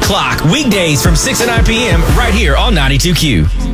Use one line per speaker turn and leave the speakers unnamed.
o'clock, weekdays from 6 to 9 p.m. right here on 92Q.